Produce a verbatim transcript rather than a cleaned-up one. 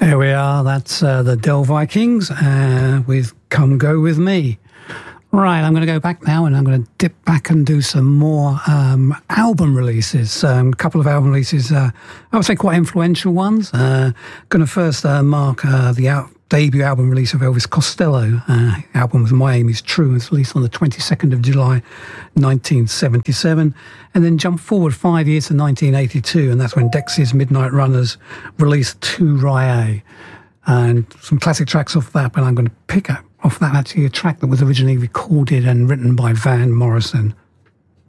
There we are. That's uh, the Del Vikings uh, with Come Go With Me. Right, I'm going to go back now and I'm going to dip back and do some more um, album releases. Um, a couple of album releases, uh, I would say quite influential ones. Uh, going to first uh, mark uh, the out- debut album release of Elvis Costello. Uh, album was My Aim Is True, was released on the twenty-second of July, nineteen seventy-seven. And then jump forward five years to nineteen eighty-two, and that's when Dexys Midnight Runners released Tu Rye. And some classic tracks off that, but I'm going to pick up off that actually a track that was originally recorded and written by Van Morrison.